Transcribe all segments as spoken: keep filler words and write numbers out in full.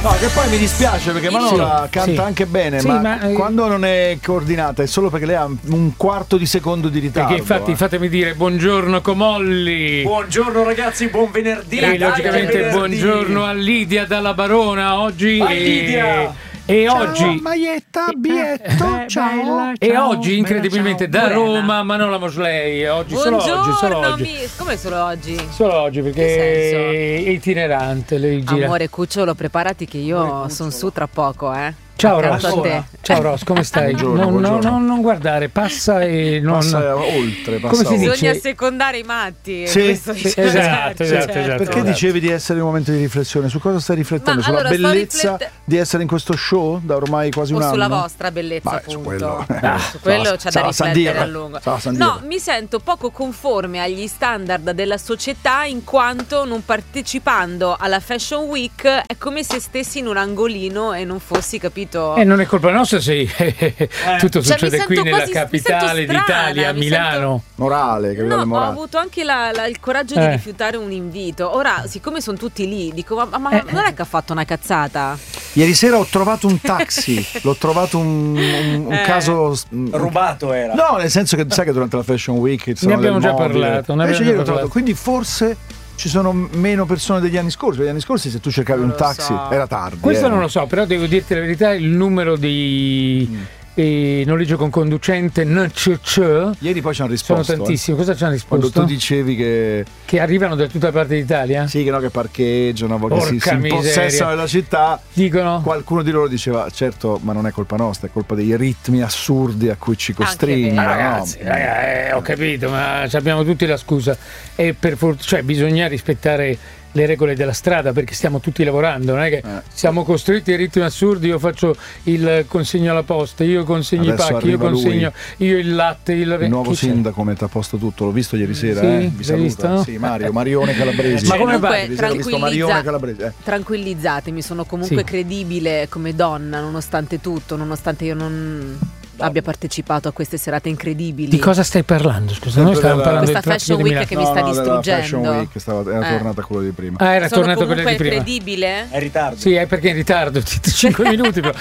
No, che poi mi dispiace perché Manuela sì, canta sì. anche bene, sì, ma, ma eh, quando non è coordinata è solo perché lei ha un quarto di secondo di ritardo. Perché infatti eh. fatemi dire buongiorno Comolli. Buongiorno ragazzi, buon venerdì. E logicamente venerdì. Buongiorno a Lidia dalla Barona oggi. A Lidia. E ciao, oggi Maietta, Bietto, eh, ciao. Bella, e ciao, oggi incredibilmente bella, da Roma Manuela Mosley. Oggi Buongiorno, solo oggi, solo oggi. Mi... Come solo oggi? Solo oggi perché è itinerante, lei gira. Amore Cucciolo, preparati che io sono su tra poco, eh. Ciao Ross, ciao Ross, come stai? Buongiorno, non, buongiorno. Non, non guardare, passa e non... Passa oltre, passa come si oltre. Bisogna dice? secondare i matti. Sì, sì esatto, certo, esatto, certo. esatto. Perché esatto. dicevi di essere in un momento di riflessione? Su cosa stai riflettendo? Ma Sulla allora, bellezza riflette... di essere in questo show da ormai quasi o un anno? sulla vostra bellezza, Beh, appunto. su quello, ah, su quello c'è da riflettere a lungo. No, mi sento poco conforme agli standard della società in quanto non partecipando alla Fashion Week è come se stessi in un angolino e non fossi, capito? E eh, non è colpa nostra se eh. tutto cioè, succede qui nella quasi, capitale strana, d'Italia, a Milano. Sento... Morale, capitale no, morale. ho avuto anche la, la, il coraggio eh. di rifiutare un invito. Ora, siccome sono tutti lì, dico, ma, ma eh. non è che ha fatto una cazzata? Ieri sera ho trovato un taxi, l'ho trovato un, un, un eh. caso rubato era. No, nel senso che sai che durante la Fashion Week ne abbiamo già parlato, ne abbiamo già parlato. Trovato, quindi forse ci sono meno persone degli anni scorsi. Gli anni scorsi se tu cercavi non un taxi so. era tardi. Questo eh. non lo so, però devo dirti la verità, il numero di mm. e noleggio con conducente N C C ieri poi ci hanno risposto. Sono tantissimi. Eh. Cosa ci hanno risposto? Quando tu dicevi che che arrivano da tutta parte d'Italia? Sì, che no, che parcheggiano, che si, si impossessano della città. Dicono? Qualcuno di loro diceva certo, ma non è colpa nostra, è colpa dei ritmi assurdi a cui ci costringono. Ma ragazzi, no? ragazzi, eh, ho capito, ma abbiamo tutti la scusa. E per for- cioè bisogna rispettare le regole della strada perché stiamo tutti lavorando, non è che eh. siamo costretti ai ritmi assurdi. Io faccio il consegno alla posta, io consegno adesso i pacchi, io consegno lui, io il latte, il, il nuovo Chi sindaco mette a posto tutto, l'ho visto ieri sera, sì, eh? Vi saluta. Visto, no? Sì, Mario, Marione Calabresi. Ma come va? Tranquillizza- Marione Calabresi, eh. Tranquillizzatemi, sono comunque sì. credibile come donna, nonostante tutto, nonostante io non abbia partecipato a queste serate incredibili. Di cosa stai parlando? Scusa, noi stavamo parlando questa Fashion Week che mi sta no, no, distruggendo. Fashion Week stava, era eh. tornata quello di prima. Ah, era Sono tornato quello di prima. Credibile? È in ritardo. Sì, è perché è in ritardo, cinque minuti però.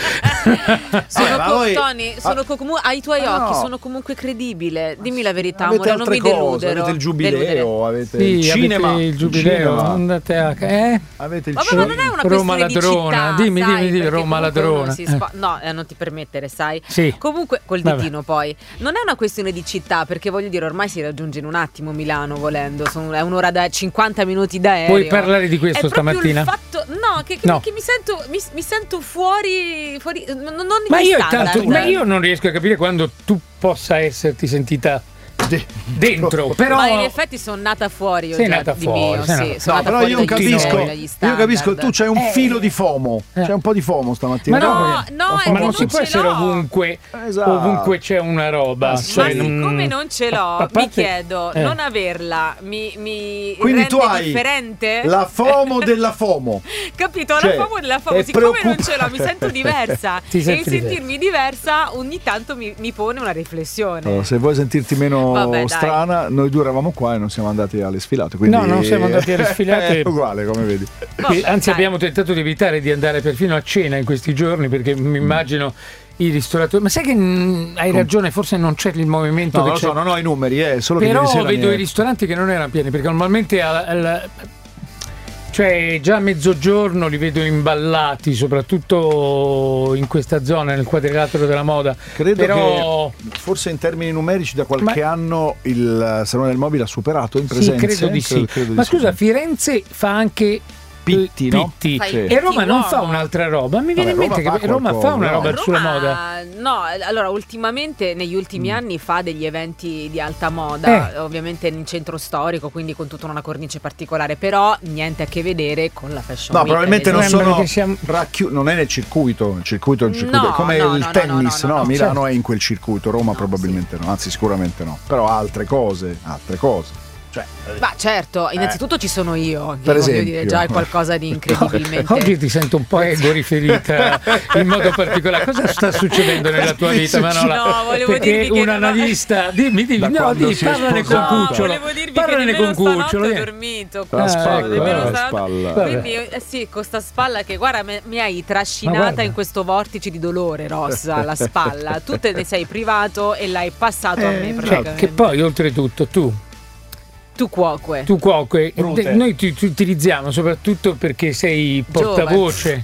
Sono eh, co- voi... Tony, sono co- comu- ai tuoi ah, occhi no. sono comunque credibile. Dimmi la verità, avete amore, non mi cose, deludero. avete il giubileo, avete sì, il cinema, avete il giubileo, andate a eh? Avete il Vabbè, cinema. ma non è una Roma questione ladrona. di città, Dimmi, sai, dimmi, dimmi, Roma ladrona. Non si spa- no, eh, non ti permettere, sai. Sì. Comunque col Vabbè. ditino poi. Non è una questione di città, perché voglio dire, ormai si raggiunge in un attimo Milano volendo, sono, è un'ora da cinquanta minuti d'aereo. Puoi parlare di questo è stamattina? Il fatto, no, che, che, no. che mi sento mi, mi sento fuori, fuori non, non ma io standard. tanto, ma io non riesco a capire quando tu possa esserti sentita dentro, però ma in effetti sono nata fuori io sei già nata di fuori, mio, sei sì, nata sono no, nata però fuori io capisco, io capisco, tu c'hai un Eh. filo di FOMO, Eh. c'è un po' di FOMO stamattina. ma no, No, perché- no, è ma che non non si può ce essere l'ho. ovunque, Esatto. ovunque c'è una roba. Ma Cioè, ma non- siccome non ce l'ho, a parte- mi chiedo, eh. non averla mi, mi Quindi rende tu hai differente? la FOMO della FOMO. Capito? Cioè, la FOMO della FOMO, è siccome non preoccupa- ce l'ho, mi sento diversa. Ti e senti il sentirmi diversa ogni tanto mi, mi pone una riflessione. Allora, se vuoi sentirti meno Vabbè, dai. strana, noi due eravamo qua e non siamo andati alle sfilate. Quindi... No, non siamo andati alle sfilate. È uguale, come vedi. Vabbè, Anzi, dai. abbiamo tentato di evitare di andare perfino a cena in questi giorni perché mi immagino i ristoratori. Ma sai che mh, hai ragione, forse non c'è il movimento No, che non lo c'è. so, non ho i numeri, eh, solo che Però ieri sera vedo mi è- i ristoranti che non erano pieni perché normalmente al, al- cioè già a mezzogiorno li vedo imballati, soprattutto in questa zona, nel quadrilatero della moda. Credo Però che forse in termini numerici da qualche Ma- anno il Salone del Mobile ha superato in sì, presenza. credo di sì. credo di Ma sì. scusa, Firenze fa anche Pitti, no? Pitti. Fai Sì. Pitti E Roma non uomo. fa un'altra roba. Mi viene Vabbè, in mente Roma che fa Roma fa qualcosa, una no? roba sulla Roma- moda. No, allora ultimamente negli ultimi anni fa degli eventi di alta moda, Eh. ovviamente in centro storico, quindi con tutta una cornice particolare, però niente a che vedere con la Fashion No, Week. probabilmente ad non esempio. Sembra sono che siamo- racchiu- non è nel circuito, il circuito è un circuito, No, è come no, il no, no, tennis, no, no? no, no. Milano Certo. è in quel circuito, Roma No, probabilmente no, anzi sicuramente no. Però altre cose, altre cose. Cioè, ma certo, innanzitutto eh. ci sono io, che per voglio dire, già è qualcosa di incredibilmente. Oggi ti sento un po' ego riferita in modo particolare. Cosa sta succedendo nella tua vita, Manola? No, volevo Perché dirvi un che analista, non... dimmi, dimmi, no, dimmi, parlane con no, Cucciolo. Volevo dirvi parlane che con Cucciolo. Ho dormito. La spalla, ah, la spalla. Quindi eh, sì, con sta spalla che guarda me, mi hai trascinata in questo vortice di dolore, Rossa, la spalla. Tu te ne sei privato e l'hai passato eh, a me praticamente. Cioè, che poi oltretutto tu Tu cuoque. Tu cuoque. De, noi ti, ti utilizziamo soprattutto perché sei portavoce.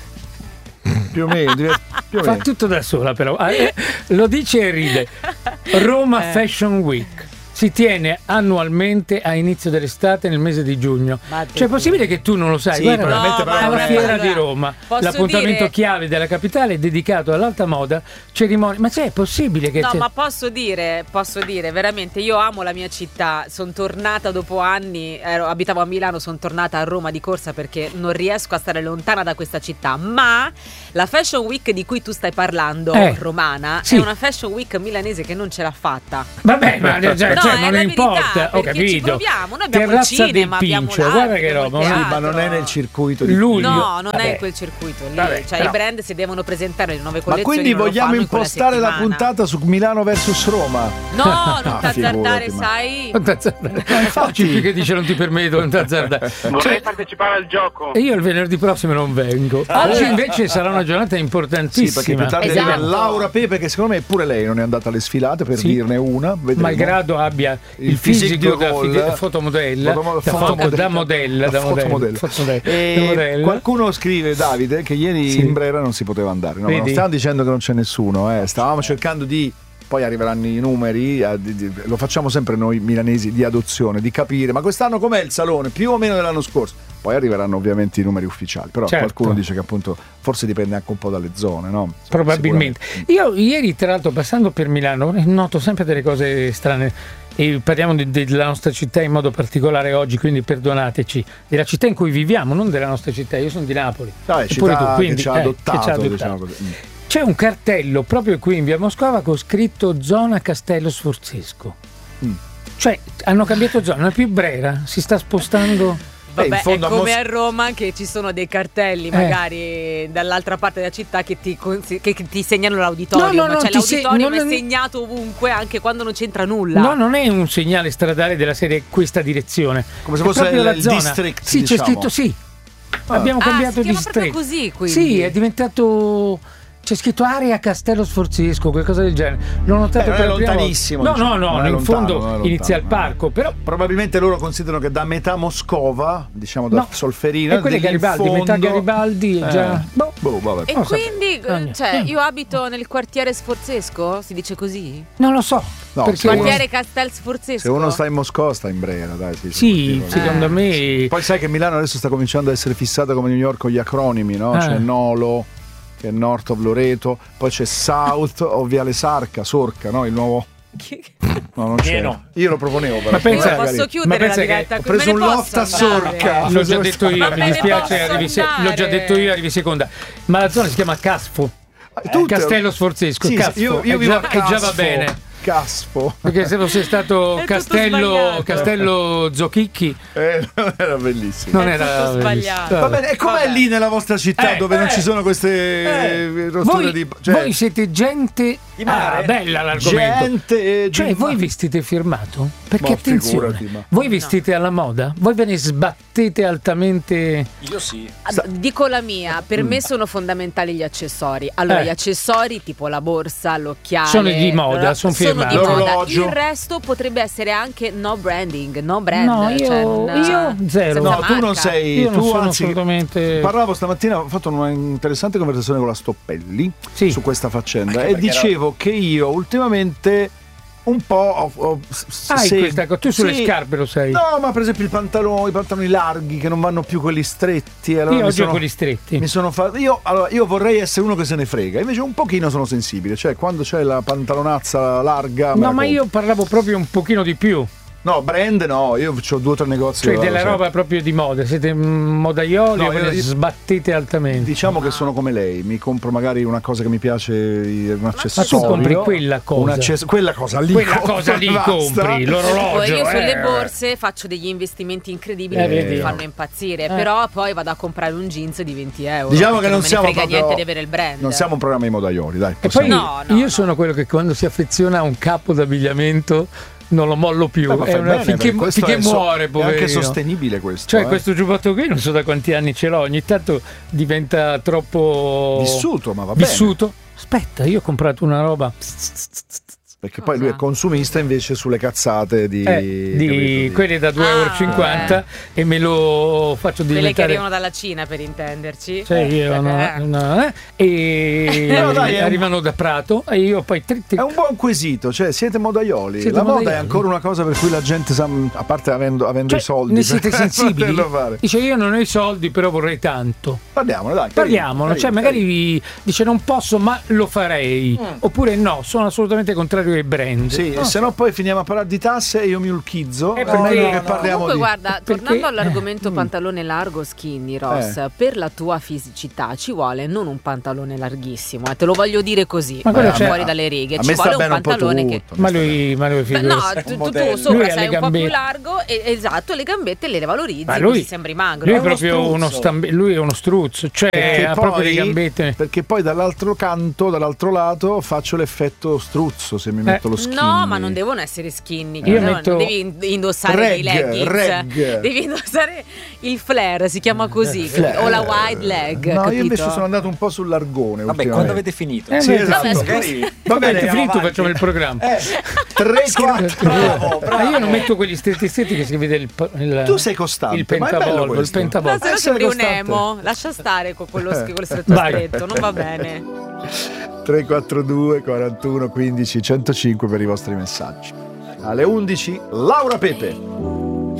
più o meno, più o Fa meno. tutto da sola però. Eh, lo dice e ride. Roma eh. Fashion Week. Si tiene annualmente a inizio dell'estate nel mese di giugno. Cioè è possibile che tu non lo sai? Sì, Guarda, probabilmente no, alla fiera allora, di Roma, l'appuntamento dire... chiave della capitale è dedicato all'alta moda, cerimonia. Ma c'è, è possibile che No, c'è... ma posso dire, posso dire, veramente, io amo la mia città, sono tornata dopo anni, ero, abitavo a Milano, sono tornata a Roma di corsa perché non riesco a stare lontana da questa città, ma la Fashion Week di cui tu stai parlando, eh, romana, sì. è una Fashion Week milanese che non ce l'ha fatta. Vabbè, ma già, no, cioè, non verità, importa, ho capito. Ci proviamo, noi abbiamo il Terrazza cinema, del abbiamo Pincio, guarda che roba, sì, ma non è nel circuito di luglio. No, non Vabbè. è in quel circuito lì. Vabbè, cioè però. i brand si devono presentare le nuove collezioni. Ma quindi non vogliamo lo impostare la puntata su Milano versus Roma? No, non no, t'azzardare, sai? Non t'azzardare. Infatti più che dice non ti permetto, non t'azzardare. Vorrei Cioè, partecipare al gioco. E io il venerdì prossimo non vengo. Oggi invece sarà una giornata importantissima. Sì, perché più tardi esatto. arriva Laura Pepe, che secondo me pure lei non è andata alle sfilate, per sì. dirne una. Vedremo. Malgrado abbia il, il fisico da fide- fotomodella, fotomodella, da, foto, da modella, da modella. Fotomodella. E modella. Qualcuno scrive, Davide, che ieri sì. in Brera non si poteva andare. No, non stavamo dicendo che non c'è nessuno, eh. stavamo cercando di... Poi arriveranno i numeri, eh, di, di, lo facciamo sempre noi milanesi di adozione, di capire, ma quest'anno com'è il salone? Più o meno dell'anno scorso. Poi arriveranno ovviamente i numeri ufficiali, però certo. qualcuno dice che appunto forse dipende anche un po' dalle zone, no? Probabilmente. Io ieri, tra l'altro, passando per Milano, noto sempre delle cose strane. E parliamo di, della nostra città in modo particolare oggi, quindi perdonateci, della città in cui viviamo, non della nostra città. Io sono di Napoli. Dai, città tu, quindi, che ci ha adottato, eh, che ci ha adottato. Diciamo così. C'è un cartello proprio qui in via Moscova con scritto zona Castello Sforzesco. Mm. Cioè hanno cambiato zona, non è più Brera, si sta spostando. Vabbè, eh, è come a, Mos- a Roma che ci sono dei cartelli magari eh. dall'altra parte della città che ti, consi- che ti segnano l'auditorio, no, no, no, cioè l'auditorio se- è segnato ovunque anche quando non c'entra nulla. No, non è un segnale stradale della serie questa direzione. Come se fosse il, la il zona. district, sì, diciamo. c'è scritto sì. Ah. Abbiamo cambiato ah, si distretto. Così, quindi. Sì, è diventato... C'è scritto area Castello Sforzesco, qualcosa del genere. L'ho notato eh, per è lontanissimo. No, diciamo. no, no, in lontano, fondo inizia il parco. Però probabilmente loro considerano che da metà Moscova, diciamo da no, Solferino, e quelle Garibaldi, fondo... metà Garibaldi è già. Eh. Boh. Boh, vabbè. E non quindi, so. cioè, io abito nel quartiere Sforzesco? Si dice così? Non lo so. No, perché quartiere uno... Castel Sforzesco. Se uno sta in Moscova, sta in Brera, dai. Sì, sì secondo eh. me. Poi sai che Milano adesso sta cominciando a essere fissata come New York con gli acronimi, no? Eh. C'è Nolo, che è North of Loreto, poi c'è South o Viale Sarca, Sorca, no? Il nuovo. No, non c'è. No. Io lo proponevo però. Ma pensa, io posso chiudere la diretta. Ho preso un loft a Sorca. L'ho già detto io, mi dispiace, arrivi se... l'ho già detto io, arrivi seconda. Ma la zona si chiama Casfo. Eh, Castello Sforzesco. Sì, Casfo. Io, io è, già, è già va bene. Casfo. Perché se fosse stato Castello, Castello Zocchicchi eh, non era bellissimo. Non era sbagliato. Va bene, e com'è Vabbè. lì nella vostra città eh, dove eh, non ci sono queste eh, rotture voi, di cioè... voi siete gente di mare. Ah, bella l'argomento. Gente cioè di voi mare. vestite firmato? Perché ma attenzione, figurati, ma... voi vestite no. alla moda? Voi ve ne sbattete altamente? Io sì. Sta... Dico la mia, per mm. me sono fondamentali gli accessori. Allora, eh. gli accessori tipo la borsa, l'occhiale sono di moda, sono firmati. Di moda. Il resto potrebbe essere anche no branding, no brand. No, io, cioè non, io zero. No, marca. tu non sei. Io tu non sono anzi, assolutamente. Parlavo stamattina, ho fatto una interessante conversazione con la Stoppelli sì. su questa faccenda e dicevo ero... che io ultimamente un po' ho, ho, ah, se, questa, tu sulle sì, scarpe lo sei. No, ma per esempio il pantalone, i pantaloni larghi che non vanno più quelli stretti. Allora io oggi sono, ho quelli stretti. Mi sono fatto. Io, allora, io vorrei essere uno che se ne frega. Invece un pochino sono sensibile. Cioè, quando c'è la pantalonazza larga. No, ma io parlavo proprio un pochino di più. No, brand no, io ho due o tre negozi. Cioè della roba sempre. Proprio di moda, siete modaioli no, o ve ne sbattete altamente? Diciamo che sono come lei, mi compro magari una cosa che mi piace, un accessorio. Ma tu compri quella cosa. Access- quella cosa lì. Quella compri, cosa lì compri, l'orologio. Io sulle eh. borse faccio degli investimenti incredibili eh, che mi fanno impazzire, eh. però poi vado a comprare un jeans di venti euro. Diciamo che non, non siamo me ne frega proprio, niente di avere il brand. Non siamo un programma di modaioli, dai. E poi no, no, io no. sono quello che quando si affeziona a un capo d'abbigliamento non lo mollo più. Beh, è una, bene, finché finché è muore, so, poverino. È anche sostenibile questo. Cioè, eh. questo giubbotto qui non so da quanti anni ce l'ho, ogni tanto diventa troppo vissuto, ma va bene. Vissuto. Aspetta, io ho comprato una roba. Perché poi lui è consumista invece sulle cazzate di, eh, di quelle da due e cinquanta euro eh. e me lo faccio diventare. Quelle che arrivano dalla Cina, per intenderci. Cioè io eh. no, no, eh. e no, dai, arrivano un... da Prato e io poi tri, tri... È un buon quesito, cioè siete modaioli. Siete la modaioli. Moda è ancora una cosa per cui la gente sa, a parte avendo, avendo cioè, i soldi. Ne siete sensibili? Fare. Dice io non ho i soldi, però vorrei tanto. Parliamone, dai. Parliamone, carino, cioè carino. Magari vi dice non posso, ma lo farei. Mm. Oppure no, sono assolutamente contrario ai brand. Sì. No. Se no poi finiamo a parlare di tasse e io mi ulchizzo. È no, meglio no, che no. parliamo Comunque di... guarda, perché? tornando all'argomento eh. pantalone largo skinny, Ross, eh. per la tua fisicità ci vuole non un pantalone larghissimo, eh, te lo voglio dire così, ma fuori cioè, dalle righe, a ci me vuole sta un bene pantalone un po' che tutto, ma lui, ma lui Beh, no, tu, tu, tu sopra sei un po' più largo e, esatto, le gambette le valorizzi, ma lui, così sembri magro. Lui è proprio uno, stambi- lui è uno struzzo, cioè perché ha poi, proprio le gambette. Perché poi dall'altro canto, dall'altro lato faccio l'effetto struzzo se mi metto eh. lo skinny. No, ma non devono essere skinny, io no, metto... non devi indossare reg, dei leggings, reg. devi indossare il flare, si chiama così, flare. O la wide leg. No, capito? io invece sono andato un po' sull'argone. Vabbè, quando avete finito? Eh, sì, esatto. Vabbè, va bene, finito facciamo il programma. Eh, tre quattro bravo, bravo. Ma io non metto quegli stretti stretti che si vede il, il tu sei costante, il pentavolvo, il pentavolvo. Ma se no sembri un emo, lascia stare con quello, con quello stretto stretto, non va bene. tre quattro due quarantuno quindici centocinque per i vostri messaggi. Alle undici Laura Pepe.